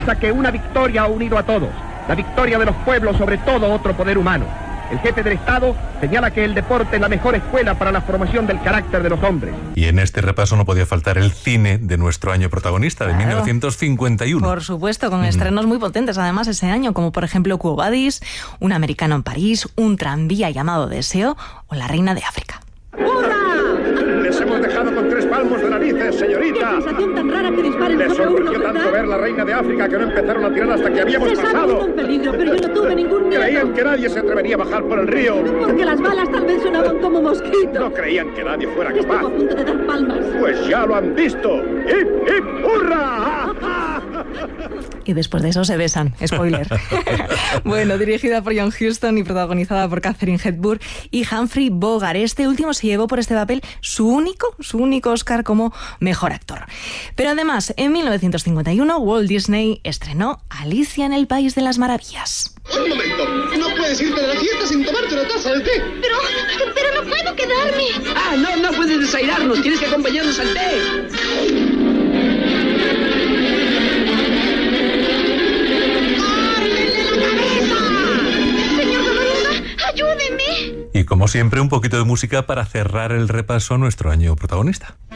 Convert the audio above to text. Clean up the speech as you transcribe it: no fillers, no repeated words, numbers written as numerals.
Que una victoria ha unido a todos, la victoria de los pueblos sobre todo otro poder humano. El jefe del Estado señala que el deporte es la mejor escuela para la formación del carácter de los hombres. Y en este repaso no podía faltar el cine de nuestro año protagonista, de 1951. Por supuesto, con estrenos muy potentes además ese año, como por ejemplo Quo Vadis, Un americano en París, Un tranvía llamado Deseo o La reina de África. ¡Hurra! Les hemos dejado con 3 palmos de narices, señorita. ¡Qué sensación tan rara que disparen Les sobre uno, sorprendió tanto ¿verdad? ver La reina de África que no empezaron a tirar hasta que habíamos Se sabe que pasado. está en peligro, pero yo no tuve ningún miedo. Creían que nadie se atrevería a bajar por el río. Porque las balas tal vez sonaban como mosquitos. No creían que nadie fuera Estuvo capaz. a punto de dar palmas. Pues ya lo han visto. ¡Hip, hip, hurra! Y después de eso se besan, spoiler. Bueno, dirigida por John Huston y protagonizada por Katharine Hepburn y Humphrey Bogart. Este último se llevó por este papel su único Oscar como mejor actor. Pero además, en 1951, Walt Disney estrenó Alicia en el País de las Maravillas. Un momento, no puedes irte de la fiesta sin tomarte una taza de té. Pero no puedo quedarme. Ah, no puedes desairarnos, tienes que acompañarnos al té. ¡Ayúdeme! Y como siempre, un poquito de música para cerrar el repaso a nuestro año protagonista.